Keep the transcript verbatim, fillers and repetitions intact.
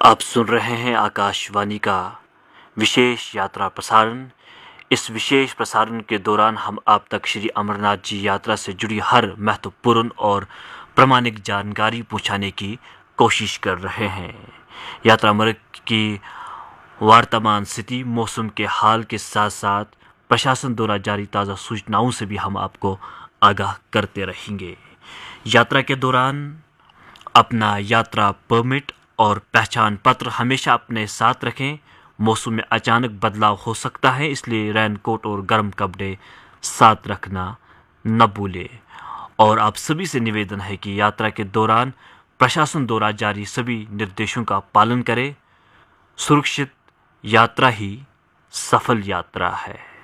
आप सुन रहे हैं आकाशवाणी का विशेष यात्रा प्रसारण। इस विशेष प्रसारण के दौरान हम आप तक श्री अमरनाथ जी यात्रा से जुड़ी हर महत्वपूर्ण और प्रामाणिक जानकारी पहुंचाने की कोशिश कर रहे हैं। यात्रा मार्ग की वर्तमान स्थिति, मौसम के हाल के साथ साथ प्रशासन द्वारा जारी ताज़ा सूचनाओं से भी हम आपको आगाह करते रहेंगे। यात्रा के दौरान अपना यात्रा परमिट और पहचान पत्र हमेशा अपने साथ रखें। मौसम में अचानक बदलाव हो सकता है, इसलिए रेनकोट और गर्म कपड़े साथ रखना न भूलें। और आप सभी से निवेदन है कि यात्रा के दौरान प्रशासन द्वारा जारी सभी निर्देशों का पालन करें। सुरक्षित यात्रा ही सफल यात्रा है।